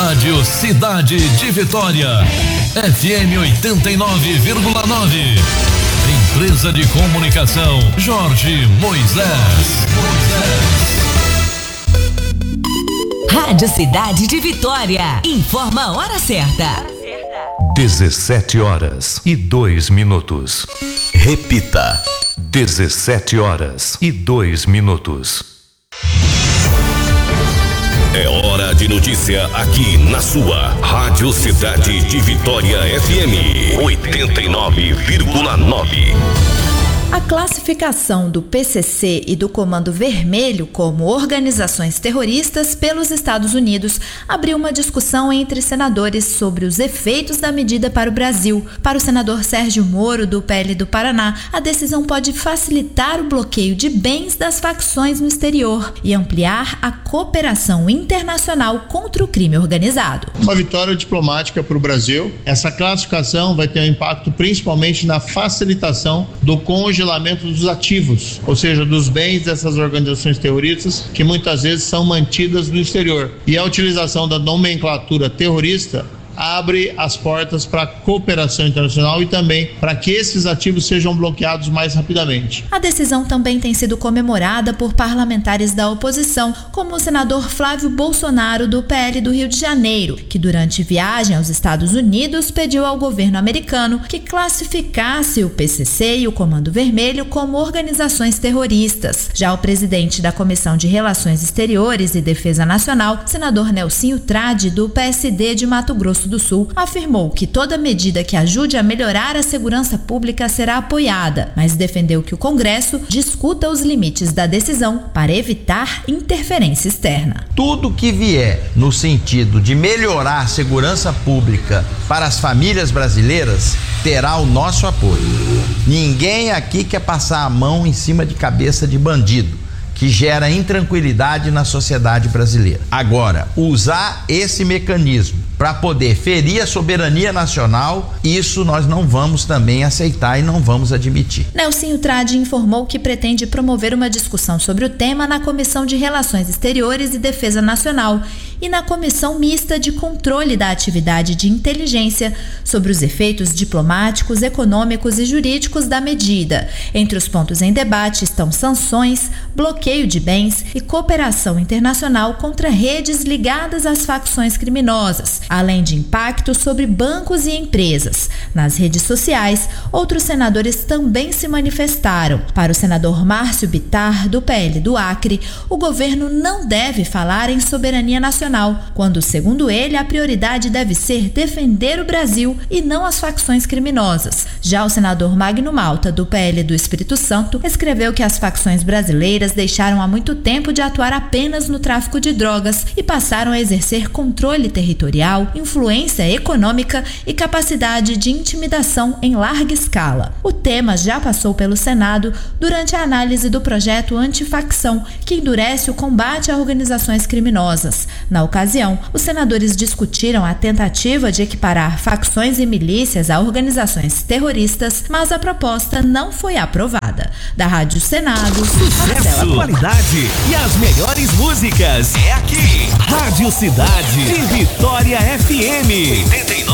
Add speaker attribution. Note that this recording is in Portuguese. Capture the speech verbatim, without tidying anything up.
Speaker 1: Rádio Cidade de Vitória, F M oitenta e nove vírgula nove. Empresa de Comunicação Jorge Moisés.
Speaker 2: Rádio Cidade de Vitória. Informa a hora certa.
Speaker 3: dezessete horas e dois minutos.
Speaker 4: Repita.
Speaker 3: dezessete horas e dois minutos.
Speaker 4: É hora de notícia aqui na sua Rádio Cidade de Vitória F M oitenta e nove vírgula nove.
Speaker 5: A classificação do P C C e do Comando Vermelho como organizações terroristas pelos Estados Unidos abriu uma discussão entre senadores sobre os efeitos da medida para o Brasil. Para o senador Sérgio Moro, do P L do Paraná, a decisão pode facilitar o bloqueio de bens das facções no exterior e ampliar a cooperação internacional contra o crime organizado.
Speaker 6: Uma vitória diplomática para o Brasil. Essa classificação vai ter um impacto principalmente na facilitação do congelamento dos ativos, ou seja, dos bens dessas organizações terroristas que muitas vezes são mantidas no exterior. E a utilização da nomenclatura terrorista abre as portas para a cooperação internacional e também para que esses ativos sejam bloqueados mais rapidamente.
Speaker 5: A decisão também tem sido comemorada por parlamentares da oposição, como o senador Flávio Bolsonaro, do P L do Rio de Janeiro, que durante viagem aos Estados Unidos pediu ao governo americano que classificasse o P C C e o Comando Vermelho como organizações terroristas. Já o presidente da Comissão de Relações Exteriores e Defesa Nacional, senador Nelsinho Trade, do P S D de Mato Grosso do Sul, afirmou que toda medida que ajude a melhorar a segurança pública será apoiada, mas defendeu que o Congresso discuta os limites da decisão para evitar interferência externa.
Speaker 7: Tudo que vier no sentido de melhorar a segurança pública para as famílias brasileiras terá o nosso apoio. Ninguém aqui quer passar a mão em cima de cabeça de bandido, que gera intranquilidade na sociedade brasileira. Agora, usar esse mecanismo para poder ferir a soberania nacional, isso nós não vamos também aceitar e não vamos admitir.
Speaker 5: Nelsinho Trade informou que pretende promover uma discussão sobre o tema na Comissão de Relações Exteriores e Defesa Nacional e na Comissão Mista de Controle da Atividade de Inteligência sobre os efeitos diplomáticos, econômicos e jurídicos da medida. Entre os pontos em debate estão sanções, bloqueio de bens e cooperação internacional contra redes ligadas às facções criminosas, além de impactos sobre bancos e empresas. Nas redes sociais, outros senadores também se manifestaram. Para o senador Márcio Bittar, do P L do Acre, o governo não deve falar em soberania nacional, quando, segundo ele, a prioridade deve ser defender o Brasil e não as facções criminosas. Já o senador Magno Malta, do P L do Espírito Santo, escreveu que as facções brasileiras deixaram há muito tempo de atuar apenas no tráfico de drogas e passaram a exercer controle territorial, influência econômica e capacidade de intimidação em larga escala. O tema já passou pelo Senado durante a análise do projeto Antifacção, que endurece o combate a organizações criminosas. Na ocasião, os senadores discutiram a tentativa de equiparar facções e milícias a organizações terroristas, mas a proposta não foi aprovada. Da Rádio Senado,
Speaker 8: sucesso, qualidade e as melhores músicas é aqui. Rádio Cidade de Vitória F M.